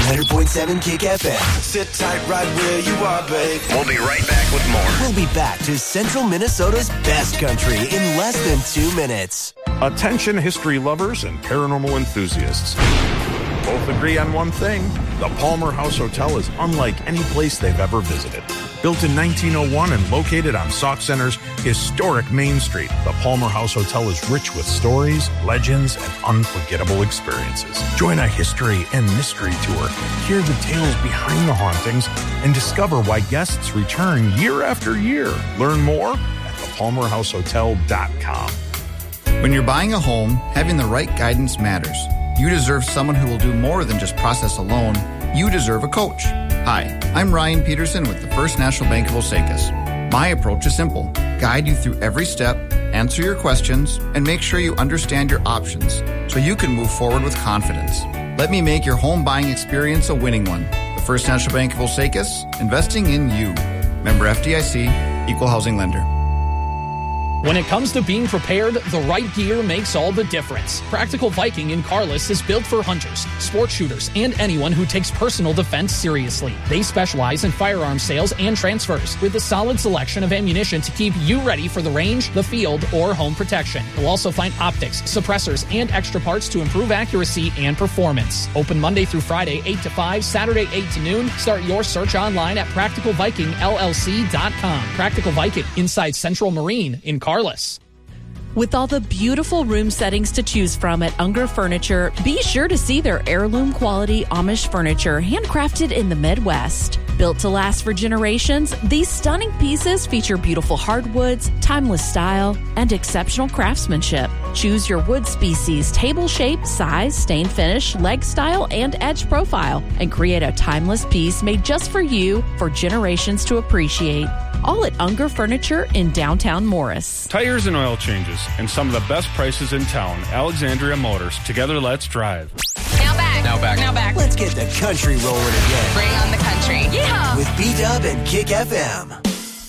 100.7 Kick FM. Sit tight right where you are, babe. We'll be right back with more. We'll be back to Central Minnesota's best country in less than 2 minutes. Attention history lovers and paranormal enthusiasts. Both agree on one thing. The Palmer House Hotel is unlike any place they've ever visited. Built in 1901 and located on Sauk Center's historic Main Street, the Palmer House Hotel is rich with stories, legends, and unforgettable experiences. Join a history and mystery tour. Hear the tales behind the hauntings and discover why guests return year after year. Learn more at thepalmerhousehotel.com. When you're buying a home, having the right guidance matters. You deserve someone who will do more than just process a loan. You deserve a coach. Hi, I'm Ryan Peterson with the First National Bank of Osakis. My approach is simple. Guide you through every step, answer your questions, and make sure you understand your options so you can move forward with confidence. Let me make your home buying experience a winning one. The First National Bank of Osakis, investing in you. Member FDIC, Equal Housing Lender. When it comes to being prepared, the right gear makes all the difference. Practical Viking in Carlis is built for hunters, sport shooters, and anyone who takes personal defense seriously. They specialize in firearm sales and transfers with a solid selection of ammunition to keep you ready for the range, the field, or home protection. You'll also find optics, suppressors, and extra parts to improve accuracy and performance. Open Monday through Friday, 8 to 5, Saturday, 8 to noon. Start your search online at PracticalVikingLLC.com. Practical Viking inside Central Marine in Carlis. With all the beautiful room settings to choose from at Unger Furniture, be sure to see their heirloom quality Amish furniture handcrafted in the Midwest. Built to last for generations, these stunning pieces feature beautiful hardwoods, timeless style, and exceptional craftsmanship. Choose your wood species, table shape, size, stain finish, leg style, and edge profile, and create a timeless piece made just for you for generations to appreciate. All at Unger Furniture in downtown Morris. Tires and oil changes, and some of the best prices in town. Alexandria Motors. Together, let's drive. Now back. Let's get the country rolling again. Bring on the country. Yeah. With B-Dub and Kick FM.